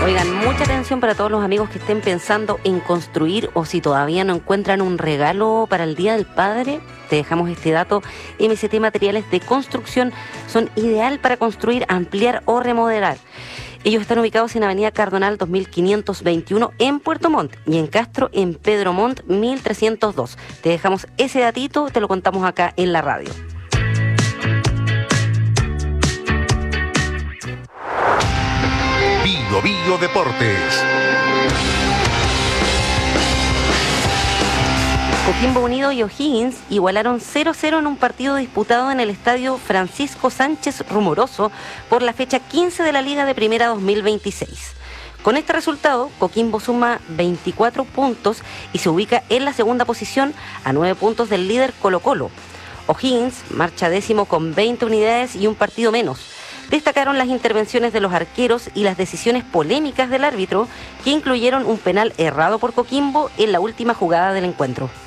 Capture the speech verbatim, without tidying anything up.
Oigan, mucha atención para todos los amigos que estén pensando en construir o si todavía no encuentran un regalo para el Día del Padre. Te dejamos este dato. M S T Materiales de Construcción son ideal para construir, ampliar o remodelar. Ellos están ubicados en Avenida Cardonal dos mil quinientos veintiuno en Puerto Montt y en Castro en Pedro Montt mil trescientos dos. Te dejamos ese datito, te lo contamos acá en la radio. Bio Bio Deportes. Coquimbo Unido y O'Higgins igualaron cero cero en un partido disputado en el estadio Francisco Sánchez Rumoroso por la fecha quince de la Liga de Primera dos mil veintiséis. Con este resultado, Coquimbo suma veinticuatro puntos y se ubica en la segunda posición a nueve puntos del líder Colo-Colo. O'Higgins marcha décimo con veinte unidades y un partido menos. Destacaron las intervenciones de los arqueros y las decisiones polémicas del árbitro, que incluyeron un penal errado por Coquimbo en la última jugada del encuentro.